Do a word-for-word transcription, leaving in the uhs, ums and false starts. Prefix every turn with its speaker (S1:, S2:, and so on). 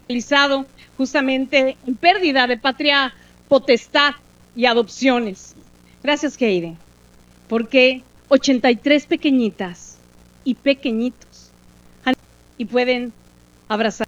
S1: realizado justamente en pérdida de patria potestad y adopciones. Gracias, Keire, porque ochenta y tres pequeñitas y pequeñitos y pueden abrazar.